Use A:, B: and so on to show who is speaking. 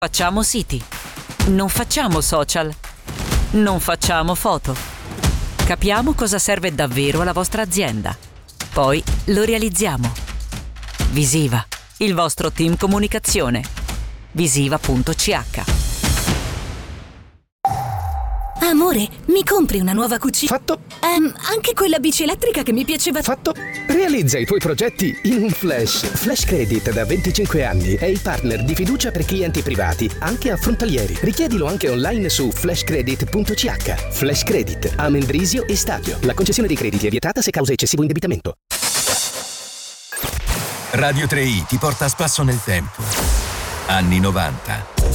A: Facciamo siti. Non facciamo social. Non facciamo foto. Capiamo cosa serve davvero alla vostra azienda. Poi lo realizziamo. Visiva, il vostro team comunicazione. Visiva.ch.
B: Amore, mi compri una nuova cucina?
C: Fatto.
B: Anche quella bici elettrica che mi piaceva.
C: Fatto. Realizza i tuoi progetti in un flash. Flash Credit da 25 anni è il partner di fiducia per clienti privati, anche affrontalieri. Richiedilo anche online su flashcredit.ch. Flash Credit, Amendrisio e Stadio. La concessione dei crediti è vietata se causa eccessivo indebitamento.
D: Radio 3i ti porta a spasso nel tempo. Anni 90.